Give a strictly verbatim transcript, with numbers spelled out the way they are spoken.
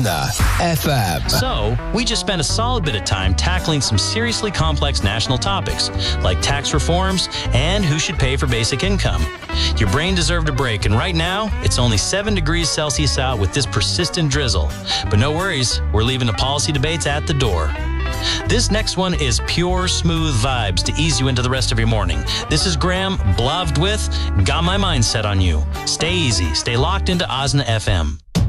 F M. So, we just spent a solid bit of time tackling some seriously complex national topics, like tax reforms and who should pay for basic income. Your brain deserved a break, and right now, it's only seven degrees Celsius out with this persistent drizzle. But no worries, we're leaving the policy debates at the door. This next one is pure smooth vibes to ease you into the rest of your morning. This is Graham, bloved with, got my mind set on you. Stay easy, stay locked into Osna F M.